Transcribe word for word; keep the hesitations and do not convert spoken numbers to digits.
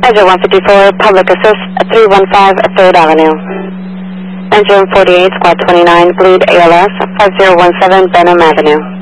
Engine one fifty-four, Public Assist, three one five third Avenue. Engine forty-eight, Squad twenty-nine, bleed A L S, five zero one seven Benham Avenue.